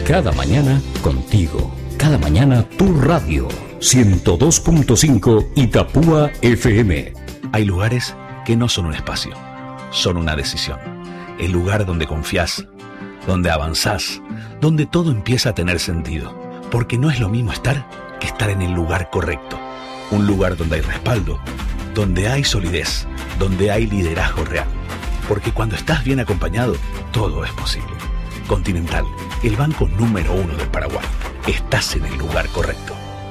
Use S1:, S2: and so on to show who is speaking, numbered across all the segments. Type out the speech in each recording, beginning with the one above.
S1: Cada mañana contigo. Cada mañana tu radio. 102.5 Itapúa FM.
S2: Hay lugares que no son un espacio, son una decisión. El lugar donde confías, donde avanzás, donde todo empieza a tener sentido. Porque no es lo mismo estar que estar en el lugar correcto. Un lugar donde hay respaldo, donde hay solidez, donde hay liderazgo real. Porque cuando estás bien acompañado, todo es posible. Continental, el banco número 1 del Paraguay. Estás en el lugar correcto.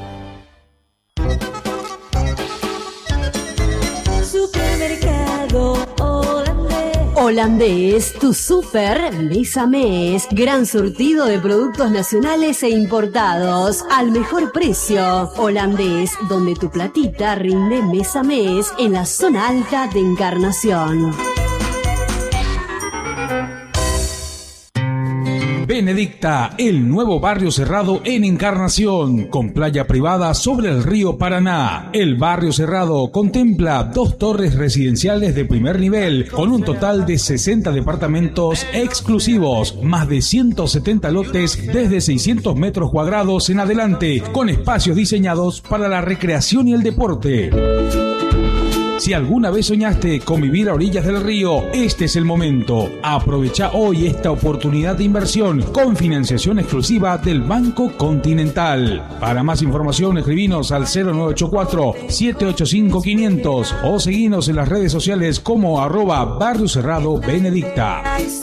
S3: Supermercado Holandés, tu super mes a mes. Gran surtido de productos nacionales e importados al mejor precio. Holandés, donde tu platita rinde mes a mes en la zona alta de Encarnación.
S4: Benedicta, el nuevo barrio cerrado en Encarnación, con playa privada sobre el río Paraná. El barrio cerrado contempla 2 torres residenciales de primer nivel, con un total de 60 departamentos exclusivos, más de 170 lotes desde 600 metros cuadrados en adelante, con espacios diseñados para la recreación y el deporte. Si alguna vez soñaste con vivir a orillas del río, este es el momento. Aprovecha hoy esta oportunidad de inversión con financiación exclusiva del Banco Continental. Para más información, escribinos al 0984-785-500 o seguinos en las redes sociales como @Barrio Cerrado Benedicta.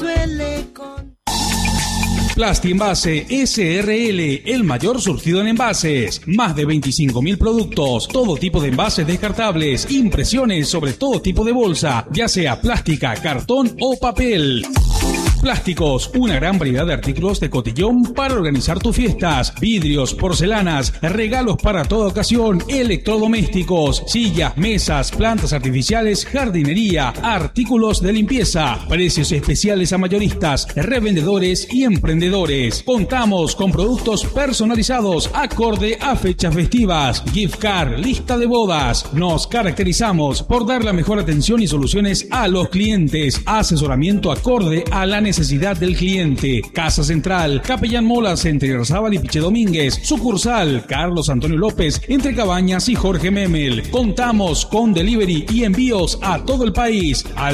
S4: Plasti Envase SRL, el mayor surtido en envases. Más de 25.000 productos, todo tipo de envases descartables, impresiones sobre todo tipo de bolsa, ya sea plástica, cartón o papel. Plásticos, una gran variedad de artículos de cotillón para organizar tus fiestas, vidrios, porcelanas, regalos para toda ocasión, electrodomésticos, sillas, mesas, plantas artificiales, jardinería, artículos de limpieza, precios especiales a mayoristas, revendedores y emprendedores. Contamos con productos personalizados acorde a fechas festivas, gift card, lista de bodas. Nos caracterizamos por dar la mejor atención y soluciones a los clientes, asesoramiento acorde a la necesidad del cliente. Casa Central, Capellán Molas entre Irarzábal y Piche Domínguez. Sucursal, Carlos Antonio López entre Cabañas y Jorge Memel. Contamos con delivery y envíos a todo el país al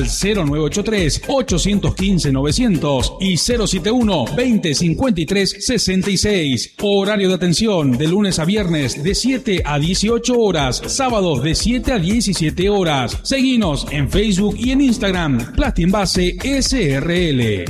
S4: 0983-815-900 y 071-2053-66. Horario de atención de lunes a viernes de 7 a 18 horas, sábados de 7 a 17 horas. Seguinos en Facebook y en Instagram, Plasti Envase SRL.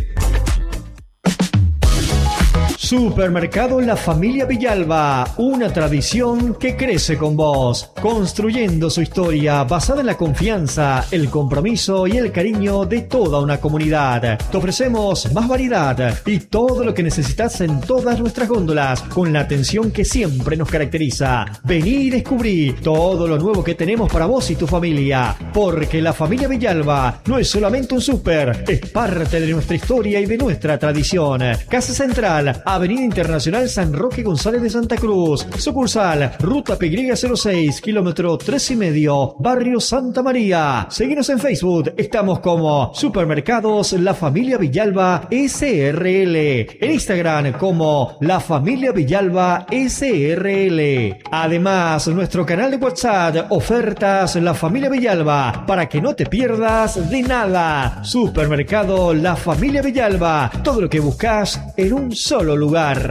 S5: Supermercado La Familia Villalba, una tradición que crece con vos, construyendo su historia basada en la confianza, el compromiso y el cariño de toda una comunidad. Te ofrecemos más variedad y todo lo que necesitas en todas nuestras góndolas, con la atención que siempre nos caracteriza. Vení y descubrí todo lo nuevo que tenemos para vos y tu familia, porque La Familia Villalba no es solamente un súper, es parte de nuestra historia y de nuestra tradición. Casa Central, Avenida Internacional San Roque González de Santa Cruz. Sucursal, Ruta PY06, kilómetro 3,5, Barrio Santa María. Seguinos en Facebook, estamos como Supermercados La Familia Villalba SRL. En Instagram como La Familia Villalba SRL. Además, nuestro canal de WhatsApp, Ofertas La Familia Villalba, para que no te pierdas de nada. Supermercado La Familia Villalba, todo lo que buscas en un solo lugar.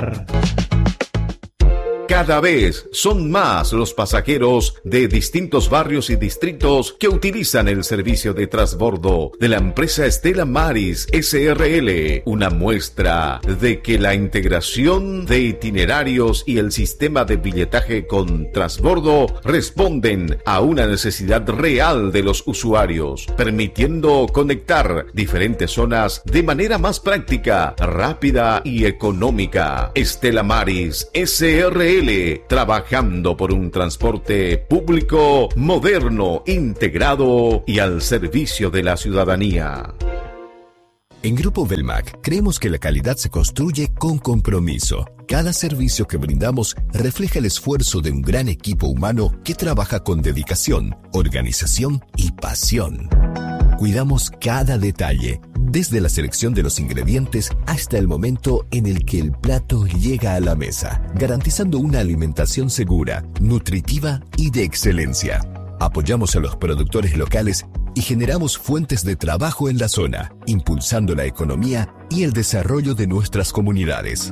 S6: Cada vez son más los pasajeros de distintos barrios y distritos que utilizan el servicio de transbordo de la empresa Stella Maris SRL, una muestra de que la integración de itinerarios y el sistema de billetaje con transbordo responden a una necesidad real de los usuarios, permitiendo conectar diferentes zonas de manera más práctica, rápida y económica. Stella Maris SRL, trabajando por un transporte público, moderno, integrado y al servicio de la ciudadanía.
S7: En Grupo Velmac creemos que la calidad se construye con compromiso. Cada servicio que brindamos refleja el esfuerzo de un gran equipo humano que trabaja con dedicación, organización y pasión. Cuidamos cada detalle, Desde la selección de los ingredientes hasta el momento en el que el plato llega a la mesa, garantizando una alimentación segura, nutritiva y de excelencia. Apoyamos a los productores locales y generamos fuentes de trabajo en la zona, impulsando la economía y el desarrollo de nuestras comunidades.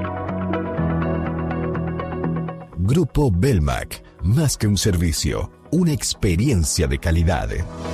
S7: Grupo Belmac, más que un servicio, una experiencia de calidad.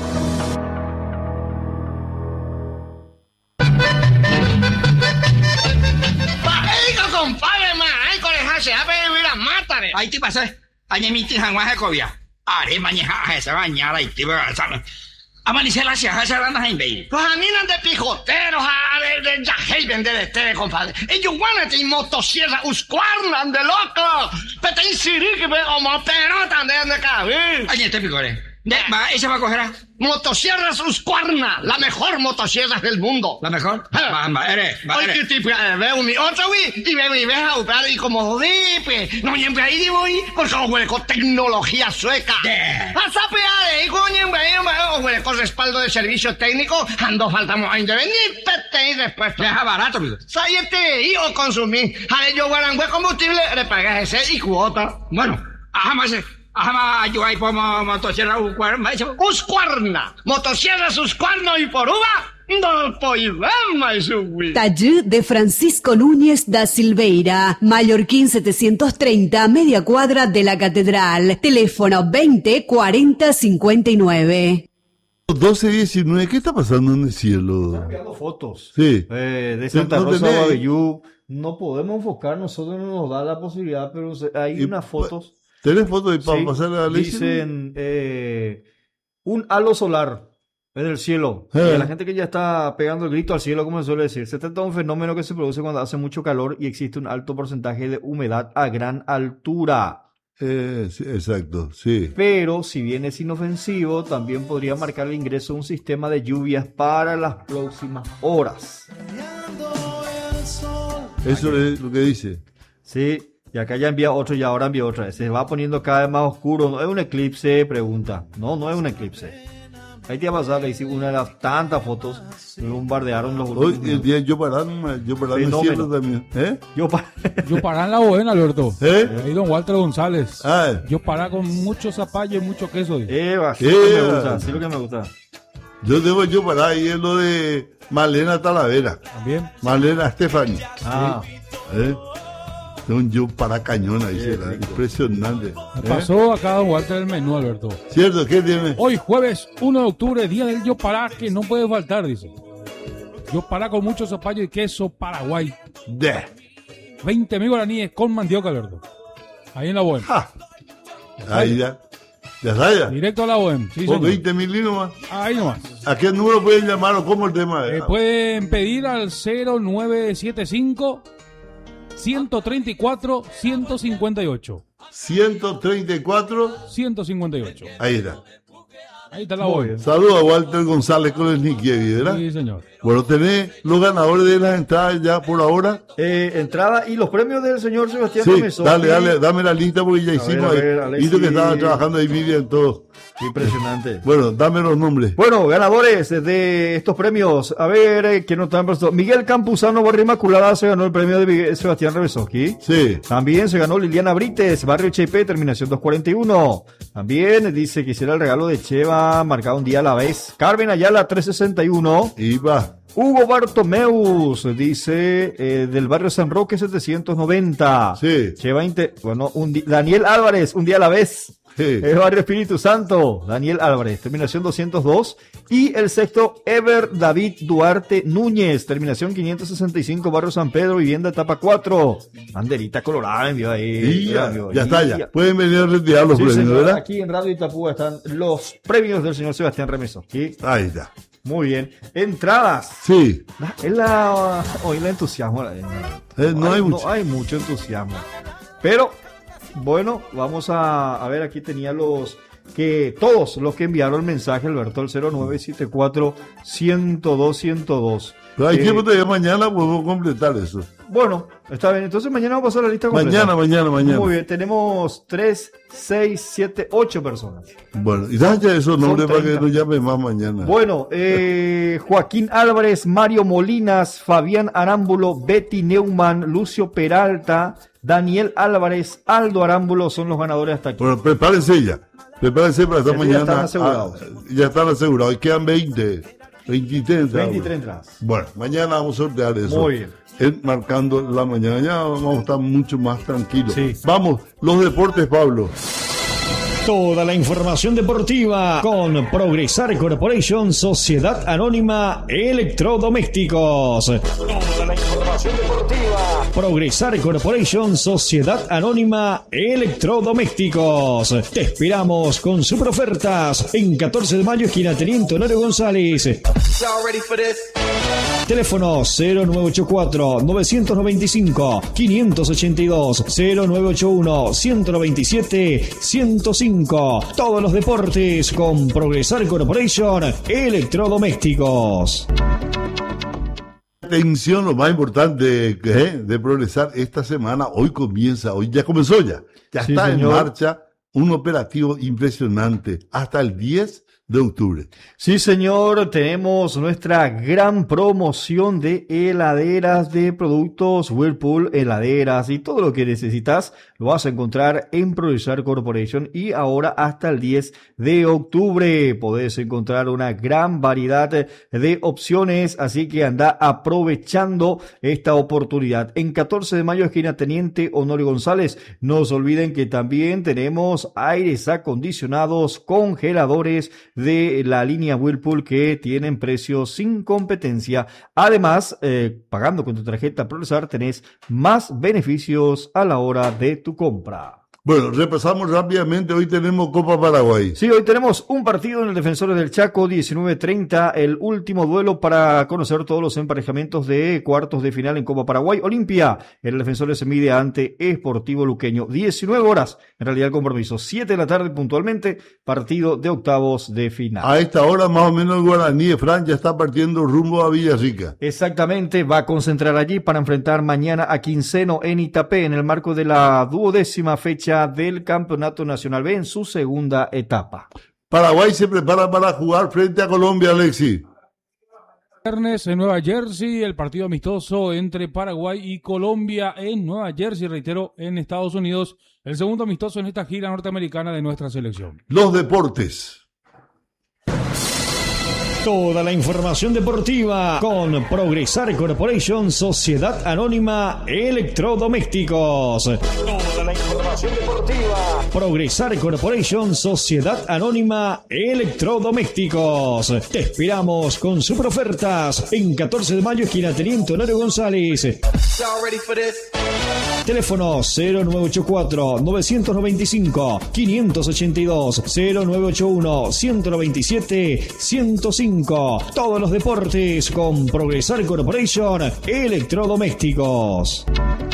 S8: Ahí te pasé. Añe mi tija en Oaxaca. Are mañana esa bañada y te va a saber. Amanecer la sierra se van a invadir. Pues a mí no de pijoteros, de jahey vender compadre. Ellos van a tener motosierra, uscuarnan de loco. Pero te insirí que veo como pelota de cabello. Añe te picore. ¿Esa va a coger? Motosierras Husqvarna, la mejor motosierra del mundo. ¿La mejor? Oye, qué tipo, veo mi otro, güey, y veo mi vieja, y como pues, no, siempre ahí voy, porque huele con tecnología sueca. A sapear, coño, huele con respaldo de servicio técnico, ando faltamos a intervenir, pete y respuesta. Deja barato, amigo. Sáyete, y o consumir. A ellos guardan combustible, le pagas ese y cuota. Bueno, yo ahí por motosierra Husqvarna. Motosierras Husqvarna y por uva. No podemos subir.
S3: Taller de Francisco Núñez da Silveira, Mallorquín 730, media cuadra de la Catedral. Teléfono 20 40 59.
S9: 12:19, ¿qué está pasando en el cielo?
S5: Están quedando fotos.
S9: Sí.
S5: De Santa Rosa Babellú. No podemos enfocar, nosotros no nos da la posibilidad, pero hay unas fotos.
S9: ¿Tenés fotos para pasar a la ley?
S5: Dicen un halo solar en el cielo. Y a la gente que ya está pegando el grito al cielo, como se suele decir. Se trata de un fenómeno que se produce cuando hace mucho calor y existe un alto porcentaje de humedad a gran altura.
S9: Sí, exacto, sí.
S5: Pero si bien es inofensivo, también podría marcar el ingreso de un sistema de lluvias para las próximas horas.
S9: Eso es lo que dice.
S5: Sí. Y acá ya envía otro y ahora envía otra. Se va poniendo cada vez más oscuro. ¿No es un eclipse? Pregunta. No es un eclipse. Ahí te va a pasar, le hice una de las tantas fotos. Me bombardearon los
S9: últimos. Hoy el día yo paré en el cielo también.
S4: Yo paré en la buena, Alberto. Ahí don Walter González. Yo paré con mucho zapallo y mucho queso.
S5: Sí lo que me gusta.
S9: Yo paré ahí en lo de Malena Talavera.
S4: También.
S9: Malena Estefani. Un yo para cañón ahí, será impresionante.
S4: Me pasó acá don Walter el menú, Alberto.
S9: ¿Cierto? ¿Qué tiene?
S4: Hoy jueves 1 de octubre, día del yo pará, que no puede faltar, dice. Yo pará con mucho zapallo y queso Paraguay. 20 guaraníes con mandioca, Alberto. Ahí en la Bohem.
S9: Ahí ya. ¿Ya está ya?
S4: Directo a la Bohem. Sí,
S9: con 20.000 nomás.
S4: Ahí nomás.
S9: ¿A qué número pueden llamar o cómo el tema?
S4: Pueden pedir al 0975 134 158.
S9: 134
S4: 158.
S9: Ahí está.
S4: Ahí está la voz.
S9: Saludos a Walter González con el Nikiewicz, ¿verdad?
S4: Sí, señor.
S9: Bueno, tenés los ganadores de las entradas ya por ahora.
S5: Entrada y los premios del señor Sebastián Ramezó.
S9: Dale, dame la lista porque ya hicimos ahí. Visto que estaba trabajando ahí Miriam todo.
S5: Impresionante.
S9: Bueno, dame los nombres.
S5: Bueno, ganadores de estos premios. A ver, ¿quién nos están prestando? Miguel Campuzano, Barrio Inmaculada, se ganó el premio de Sebastián Rebesoski.
S9: Sí.
S5: También se ganó Liliana Brites, Barrio HP, terminación 241. También dice que hiciera el regalo de Cheva, marcado un día a la vez. Carmen Ayala, 361.
S9: Y va.
S5: Hugo Bartomeus, dice, del barrio San Roque, 790.
S9: Sí.
S5: Cheva, Daniel Álvarez, un día a la vez.
S9: Sí.
S5: El barrio Espíritu Santo, Daniel Álvarez, terminación 202. Y el sexto, Ever David Duarte Núñez, terminación 565, barrio San Pedro, vivienda etapa 4. Banderita colorada envió ahí.
S9: Ya está, ya. Pueden venir a retirar los premios, señor, ¿verdad?
S5: Aquí en Radio Itapúa están los premios del señor Sebastián Remeso.
S9: Ahí está.
S5: Muy bien. Entradas.
S9: Sí.
S5: Hoy la entusiasmo.
S9: No
S5: hay mucho entusiasmo. Pero, bueno, vamos a ver, aquí tenía todos los que enviaron el mensaje, Alberto, el 0974-102-102.
S9: Pero hay tiempo todavía, mañana podemos completar eso.
S5: Bueno, está bien. Entonces mañana vamos a pasar la lista completa.
S9: Mañana.
S5: Muy bien, tenemos 3, 6, 7, 8 personas.
S9: Bueno, y ya esos nombres para que nos llame más mañana.
S5: Bueno, Joaquín Álvarez, Mario Molinas, Fabián Arámbulo, Betty Neumann, Lucio Peralta, Daniel Álvarez, Aldo Arámbulo son los ganadores hasta aquí.
S9: Bueno, prepárense para esta mañana.
S5: Ya están asegurados.
S9: Ya están asegurados. Y quedan 23
S5: entradas.
S9: Bueno, mañana vamos a sortear eso.
S5: Muy bien.
S9: Marcando la mañana. Ya vamos a estar mucho más tranquilos.
S5: Sí.
S9: Vamos, los deportes, Pablo.
S5: Toda la información deportiva con Progresar Corporation, Sociedad Anónima Electrodomésticos. Toda la información deportiva. Progresar Corporation, Sociedad Anónima Electrodomésticos. Te esperamos con super ofertas en 14 de mayo, esquina Teniente Honorio González. Teléfono 0984-995-582, 0981-127-105. Todos los deportes con Progresar Corporation Electrodomésticos.
S9: Atención, lo más importante de Progresar esta semana, hoy ya comenzó ya sí, está señor. En marcha un operativo impresionante hasta el 10 de octubre.
S5: Sí, señor, tenemos nuestra gran promoción de heladeras, de productos Whirlpool, heladeras y todo lo que necesitas lo vas a encontrar en Progresar Corporation, y ahora hasta el 10 de octubre podés encontrar una gran variedad de opciones, así que anda aprovechando esta oportunidad. En 14 de mayo, esquina Teniente Honorio González. No se olviden que también tenemos aires acondicionados, congeladores de la línea Whirlpool que tienen precios sin competencia. Además, pagando con tu tarjeta Progresar tenés más beneficios a la hora de tu compra.
S9: Bueno, repasamos rápidamente. Hoy tenemos Copa Paraguay.
S5: Sí, hoy tenemos un partido en el Defensores del Chaco, 19:30, el último duelo para conocer todos los emparejamientos de cuartos de final en Copa Paraguay. Olimpia, el Defensores se mide ante Sportivo Luqueño. 19 horas, en realidad el compromiso. 7 de la tarde puntualmente, partido de octavos de final.
S9: A esta hora más o menos el Guaraní de Fran ya está partiendo rumbo a Villarrica.
S5: Exactamente, va a concentrar allí para enfrentar mañana a Quinceno en Itapé en el marco de la 12ª fecha del Campeonato Nacional B en su segunda etapa.
S9: Paraguay se prepara para jugar frente a Colombia, Alexis.
S4: Viernes en Nueva Jersey, el partido amistoso entre Paraguay y Colombia en Nueva Jersey, reitero, en Estados Unidos, el segundo amistoso en esta gira norteamericana de nuestra selección.
S9: Los deportes.
S5: Toda la información deportiva con Progresar Corporation, Sociedad Anónima Electrodomésticos. Toda la información deportiva. Progresar Corporation, Sociedad Anónima Electrodomésticos. Te esperamos con super ofertas en 14 de mayo, esquina Teniente Honorio González. Teléfono 0984-995-582, 0981-127-105. Todos los deportes con Progresar Corporation Electrodomésticos.